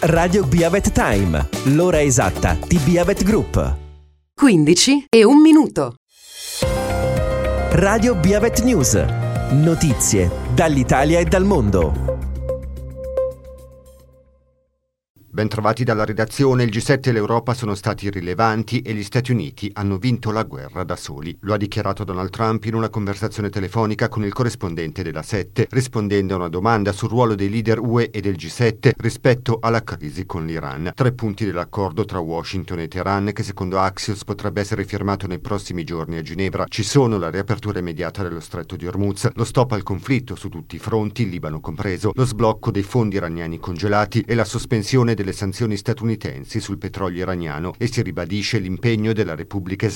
Radio Biavet Time, l'ora esatta di Biavet Group. 15 e 1 minuto. Radio Biavet News. Notizie dall'Italia e dal mondo. Bentrovati dalla redazione. Il G7 e l'Europa sono stati rilevanti e gli Stati Uniti hanno vinto la guerra da soli. Lo ha dichiarato Donald Trump in una conversazione telefonica con il corrispondente della 7, rispondendo a una domanda sul ruolo dei leader UE e del G7 rispetto alla crisi con l'Iran. 3 punti dell'accordo tra Washington e Teheran, che secondo Axios potrebbe essere firmato nei prossimi giorni a Ginevra. Ci sono la riapertura immediata dello stretto di Hormuz, lo stop al conflitto su tutti i fronti, il Libano compreso, lo sblocco dei fondi iraniani congelati e la sospensione delle sanzioni statunitensi sul petrolio iraniano, e si ribadisce l'impegno della Repubblica